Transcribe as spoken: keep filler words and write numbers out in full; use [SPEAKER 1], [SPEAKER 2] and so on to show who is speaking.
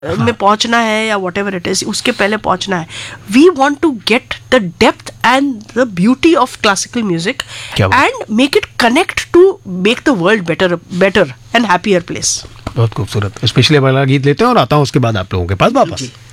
[SPEAKER 1] में पहुंचना है या वॉट एवर इट इज, उसके पहले पहुंचना है. We want to get the depth and the beauty of classical music and make it connect to make the world better better and happier place.
[SPEAKER 2] बहुत खूबसूरत. स्पेशली अगला गीत लेते हैं और आता हूँ उसके बाद आप लोगों के पास वापस.